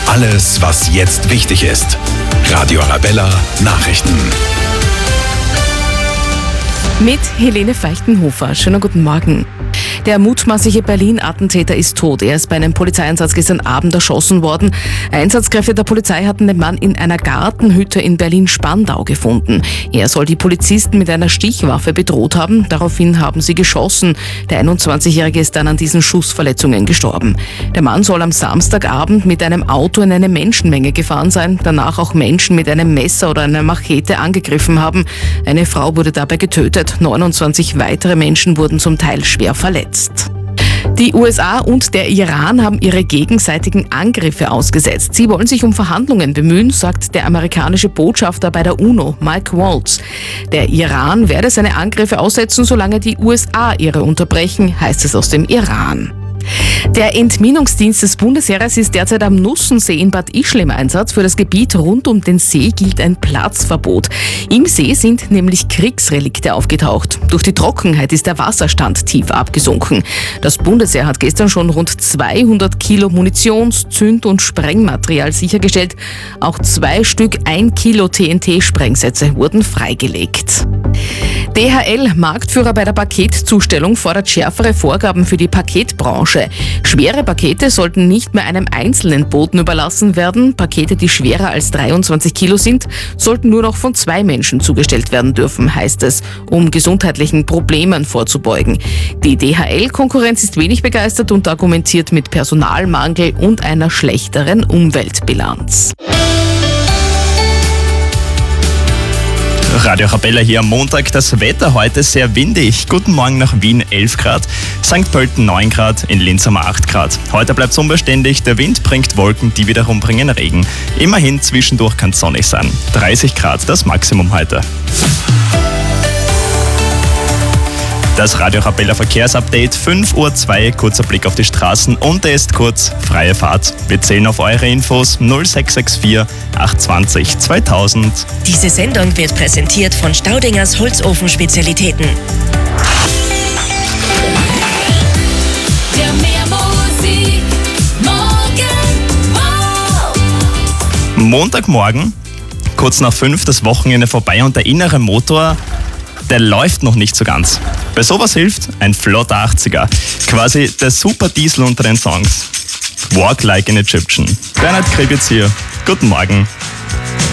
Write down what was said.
Alles, was jetzt wichtig ist. Radio Arabella Nachrichten. Mit Helene Feichtenhofer. Schönen guten Morgen. Der mutmaßliche Berlin-Attentäter ist tot. Er ist bei einem Polizeieinsatz gestern Abend erschossen worden. Einsatzkräfte der Polizei hatten den Mann in einer Gartenhütte in Berlin-Spandau gefunden. Er soll die Polizisten mit einer Stichwaffe bedroht haben. Daraufhin haben sie geschossen. Der 21-Jährige ist dann an diesen Schussverletzungen gestorben. Der Mann soll am Samstagabend mit einem Auto in eine Menschenmenge gefahren sein, danach auch Menschen mit einem Messer oder einer Machete angegriffen haben. Eine Frau wurde dabei getötet. 29 weitere Menschen wurden zum Teil schwer verletzt. Die USA und der Iran haben ihre gegenseitigen Angriffe ausgesetzt. Sie wollen sich um Verhandlungen bemühen, sagt der amerikanische Botschafter bei der UNO, Mike Waltz. Der Iran werde seine Angriffe aussetzen, solange die USA ihre unterbrechen, heißt es aus dem Iran. Der Entminungsdienst des Bundesheeres ist derzeit am Nussensee in Bad Ischl im Einsatz. Für das Gebiet rund um den See gilt ein Platzverbot. Im See sind nämlich Kriegsrelikte aufgetaucht. Durch die Trockenheit ist der Wasserstand tief abgesunken. Das Bundesheer hat gestern schon rund 200 Kilo Munitions-, Zünd- und Sprengmaterial sichergestellt. Auch 2 Stück 1 Kilo TNT-Sprengsätze wurden freigelegt. DHL, Marktführer bei der Paketzustellung, fordert schärfere Vorgaben für die Paketbranche. Schwere Pakete sollten nicht mehr einem einzelnen Boten überlassen werden. Pakete, die schwerer als 23 Kilo sind, sollten nur noch von 2 Menschen zugestellt werden dürfen, heißt es, um gesundheitlichen Problemen vorzubeugen. Die DHL-Konkurrenz ist wenig begeistert und argumentiert mit Personalmangel und einer schlechteren Umweltbilanz. Radio Arabella hier am Montag. Das Wetter heute sehr windig. Guten Morgen nach Wien 11 Grad, St. Pölten 9 Grad, in Linz haben wir 8 Grad. Heute bleibt es unbeständig, der Wind bringt Wolken, die wiederum bringen Regen. Immerhin zwischendurch kann es sonnig sein. 30 Grad das Maximum heute. Das Radio Arabella Verkehrsupdate, 5:02 Uhr, kurzer Blick auf die Straßen und er ist kurz, freie Fahrt. Wir zählen auf eure Infos 0664 820 2000. Diese Sendung wird präsentiert von Staudingers Holzofen-Spezialitäten. Montagmorgen, kurz nach 5, das Wochenende vorbei und der innere Motor, der läuft noch nicht so ganz. Bei sowas hilft ein flotter 80er. Quasi der Superdiesel unter den Songs. Walk like an Egyptian. Bernhard Krebitz hier. Guten Morgen.